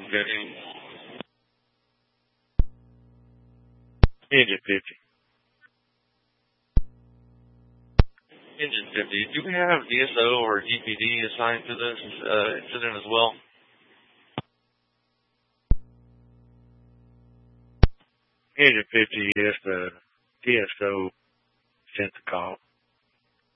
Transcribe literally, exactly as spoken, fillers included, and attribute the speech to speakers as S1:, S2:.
S1: fifty.
S2: Engine fifty.
S1: Engine fifty. Do we have D S O or G P D assigned to this uh, incident as well?
S2: Engine fifty, yes, the D S O sent the call.